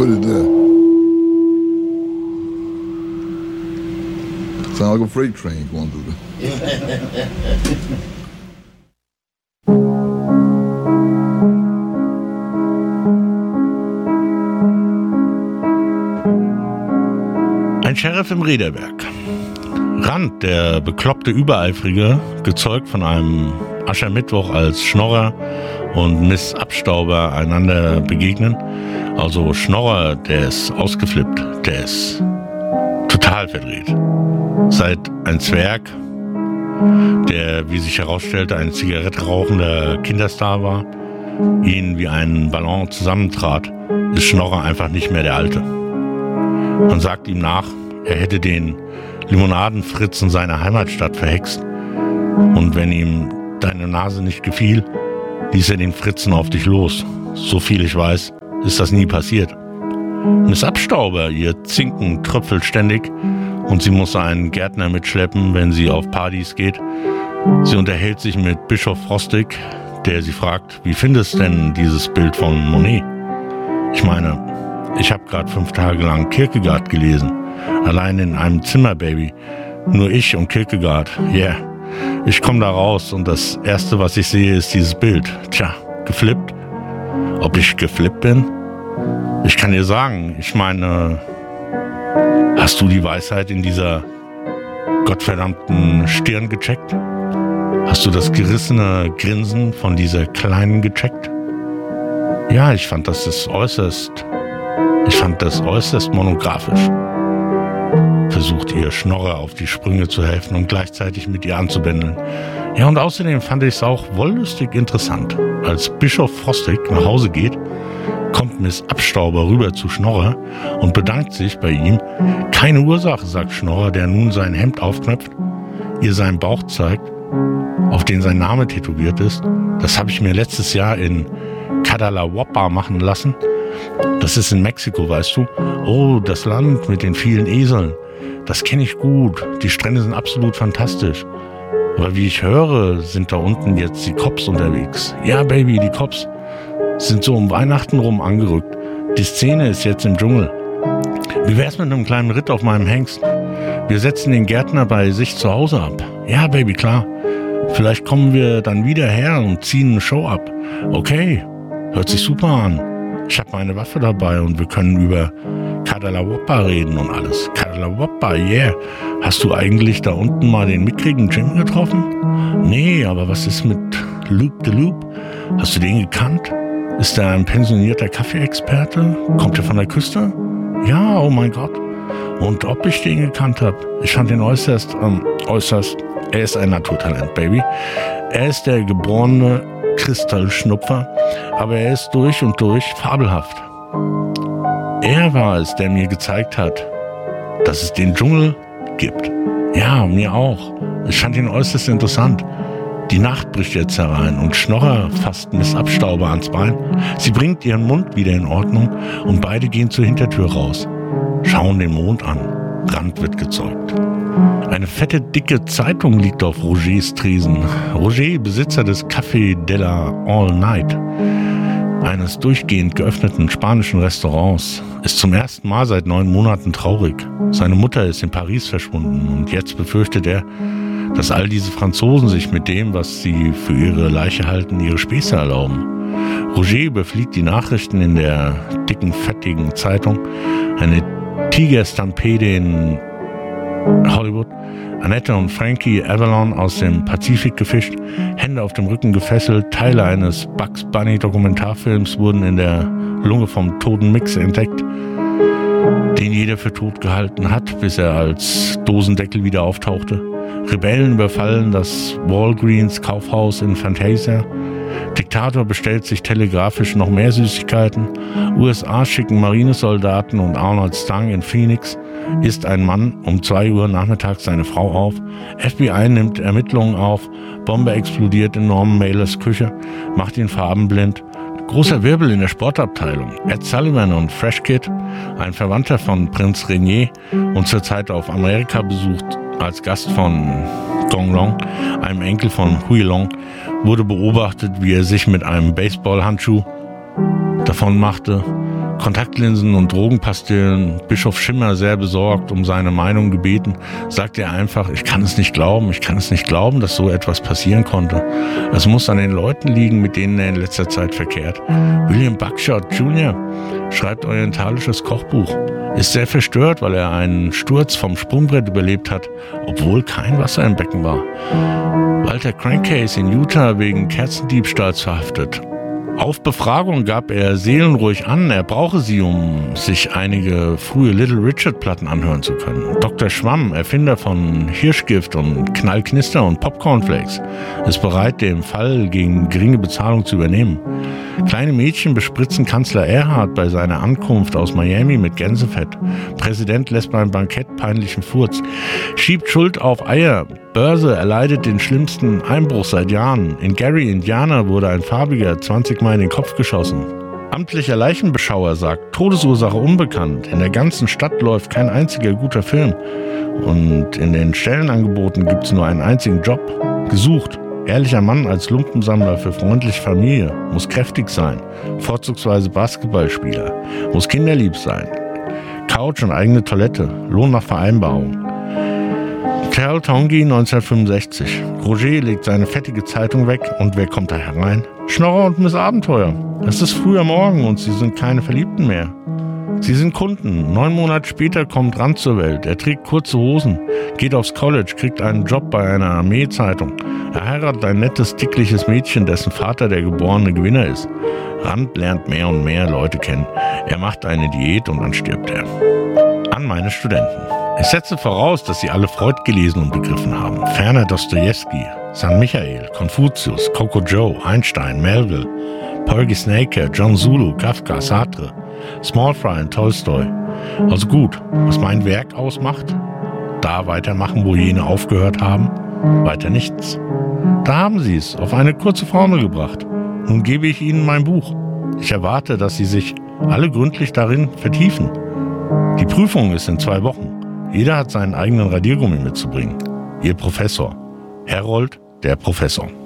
What is that? Sound like a freight train going through there. Ein Sheriff im Räderwerk. Rand, der bekloppte Übereifrige, gezeugt von einem Aschermittwoch, als Schnorrer und Miss Abstauber einander begegnen. Also Schnorrer, der ist ausgeflippt, der ist total verdreht. Seit ein Zwerg, der, wie sich herausstellte, ein Zigarette rauchender Kinderstar war, ihn wie ein Ballon zusammentrat, ist Schnorrer einfach nicht mehr der Alte. Man sagt ihm nach, er hätte den Limonadenfritzen seiner Heimatstadt verhext. Und wenn ihm deine Nase nicht gefiel, ließ er den Fritzen auf dich los. So viel ich weiß, ist das nie passiert. Miss Abstauber, ihr Zinken tröpfelt ständig und sie muss einen Gärtner mitschleppen, wenn sie auf Partys geht. Sie unterhält sich mit Bischof Frostig, der sie fragt, wie findest denn dieses Bild von Monet? Ich meine, ich habe gerade 5 Tage lang Kierkegaard gelesen. Allein in einem Zimmer, Baby. Nur ich und Kierkegaard. Yeah. Ich komme da raus und das Erste, was ich sehe, ist dieses Bild. Tja, geflippt. Ob ich geflippt bin? Ich kann dir sagen, ich meine, hast du die Weisheit in dieser gottverdammten Stirn gecheckt? Hast du das gerissene Grinsen von dieser Kleinen gecheckt? Ja, ich fand das äußerst monografisch. Versucht ihr Schnorrer auf die Sprünge zu helfen und gleichzeitig mit ihr anzubändeln. Ja, und außerdem fand ich es auch wollüstig interessant. Als Bischof Frostig nach Hause geht, kommt Miss Abstauber rüber zu Schnorrer und bedankt sich bei ihm. Keine Ursache, sagt Schnorrer, der nun sein Hemd aufknöpft, ihr seinen Bauch zeigt, auf den sein Name tätowiert ist. Das habe ich mir letztes Jahr in Cadalahuapa machen lassen. Das ist in Mexiko, weißt du? Oh, das Land mit den vielen Eseln. Das kenne ich gut. Die Strände sind absolut fantastisch. Aber wie ich höre, sind da unten jetzt die Cops unterwegs. Ja, Baby, die Cops sind so um Weihnachten rum angerückt. Die Szene ist jetzt im Dschungel. Wie wär's mit einem kleinen Ritt auf meinem Hengst? Wir setzen den Gärtner bei sich zu Hause ab. Ja, Baby, klar. Vielleicht kommen wir dann wieder her und ziehen eine Show ab. Okay, hört sich super an. Ich habe meine Waffe dabei und wir können über Cadalahuapa reden und alles. Cadalahuapa, yeah. Hast du eigentlich da unten mal den mickrigen Jim getroffen? Nee, aber was ist mit Loop the Loop? Hast du den gekannt? Ist er ein pensionierter Kaffeeexperte? Kommt er von der Küste? Ja, oh mein Gott. Und ob ich den gekannt habe? Ich fand ihn äußerst. Er ist ein Naturtalent, Baby. Er ist der geborene Kristallschnupfer, aber er ist durch und durch fabelhaft. Er war es, der mir gezeigt hat, dass es den Dschungel gibt. Ja, mir auch. Ich fand ihn äußerst interessant. Die Nacht bricht jetzt herein und Schnorrer fasst Miss Abstauber ans Bein. Sie bringt ihren Mund wieder in Ordnung und beide gehen zur Hintertür raus. Schauen den Mond an. Rand wird gezeugt. Eine fette, dicke Zeitung liegt auf Rogers Tresen. Roger, Besitzer des Café de la All Night, eines durchgehend geöffneten spanischen Restaurants, ist zum ersten Mal seit 9 Monaten traurig. Seine Mutter ist in Paris verschwunden und jetzt befürchtet er, dass all diese Franzosen sich mit dem, was sie für ihre Leiche halten, ihre Späße erlauben. Roger überfliegt die Nachrichten in der dicken, fettigen Zeitung. Eine Tigerstampede in Hollywood. Annette und Frankie Avalon aus dem Pazifik gefischt, Hände auf dem Rücken gefesselt, Teile eines Bugs Bunny Dokumentarfilms wurden in der Lunge vom toten Mix entdeckt, den jeder für tot gehalten hat, bis er als Dosendeckel wieder auftauchte. Rebellen überfallen das Walgreens Kaufhaus in Fantasia. Diktator bestellt sich telegrafisch noch mehr Süßigkeiten. USA schicken Marinesoldaten und Arnold Stang in Phoenix. Isst ein Mann um 2 Uhr nachmittags seine Frau auf. FBI nimmt Ermittlungen auf. Bombe explodiert in Norman Mailers Küche, macht ihn farbenblind. Großer Wirbel in der Sportabteilung. Ed Sullivan und Fresh Kid, ein Verwandter von Prinz Rainier und zurzeit auf Amerika besucht als Gast von Gong Long, einem Enkel von Huilong, wurde beobachtet, wie er sich mit einem Baseballhandschuh davon machte, Kontaktlinsen und Drogenpastillen, Bischof Schimmer sehr besorgt um seine Meinung gebeten, sagte er einfach, ich kann es nicht glauben, dass so etwas passieren konnte. Es muss an den Leuten liegen, mit denen er in letzter Zeit verkehrt. William Buckshot Jr. schreibt orientalisches Kochbuch, ist sehr verstört, weil er einen Sturz vom Sprungbrett überlebt hat, obwohl kein Wasser im Becken war. Walter Crankcase in Utah wegen Kerzendiebstahls verhaftet. Auf Befragung gab er seelenruhig an, er brauche sie, um sich einige frühe Little Richard-Platten anhören zu können. Dr. Schwamm, Erfinder von Hirschgift und Knallknister und Popcornflakes, ist bereit, den Fall gegen geringe Bezahlung zu übernehmen. Kleine Mädchen bespritzen Kanzler Erhard bei seiner Ankunft aus Miami mit Gänsefett. Präsident lässt beim Bankett peinlichen Furz. Schiebt Schuld auf Eier. Börse erleidet den schlimmsten Einbruch seit Jahren. In Gary, Indiana, wurde ein Farbiger 20 Mal in den Kopf geschossen. Amtlicher Leichenbeschauer sagt, Todesursache unbekannt. In der ganzen Stadt läuft kein einziger guter Film. Und in den Stellenangeboten gibt es nur einen einzigen Job. Gesucht. Ehrlicher Mann als Lumpensammler für freundliche Familie. Muss kräftig sein. Vorzugsweise Basketballspieler. Muss kinderlieb sein. Couch und eigene Toilette. Lohn nach Vereinbarung. Hotel Tongi 1965. Roger legt seine fettige Zeitung weg und wer kommt da herein? Schnorrer und Miss Abenteuer. Es ist früher Morgen und sie sind keine Verliebten mehr. Sie sind Kunden. 9 Monate später kommt Rand zur Welt. Er trägt kurze Hosen, geht aufs College, kriegt einen Job bei einer Armeezeitung. Er heiratet ein nettes, dickliches Mädchen, dessen Vater der geborene Gewinner ist. Rand lernt mehr und mehr Leute kennen. Er macht eine Diät und dann stirbt er. An meine Studenten. Ich setze voraus, dass sie alle Freud gelesen und begriffen haben. Ferner Dostojewski, San Michael, Konfuzius, Coco Joe, Einstein, Melville, Porgy Snaker, John Zulu, Kafka, Sartre, Small Fry und Tolstoi. Also gut, was mein Werk ausmacht? Da weitermachen, wo jene aufgehört haben? Weiter nichts. Da haben sie es, auf eine kurze Formel gebracht. Nun gebe ich ihnen mein Buch. Ich erwarte, dass sie sich alle gründlich darin vertiefen. Die Prüfung ist in 2 Wochen. Jeder hat seinen eigenen Radiergummi mitzubringen. Ihr Professor. Herold, der Professor.